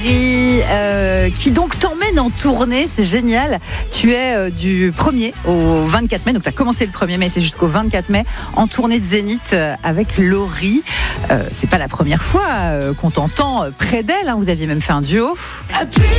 Laurie, qui donc t'emmène en tournée, c'est génial. Tu es du 1er au 24 mai, donc tu as commencé le 1er mai, c'est jusqu'au 24 mai, en tournée de Zénith avec Laurie. C'est pas la première fois qu'on t'entend près d'elle, hein. Vous aviez même fait un duo.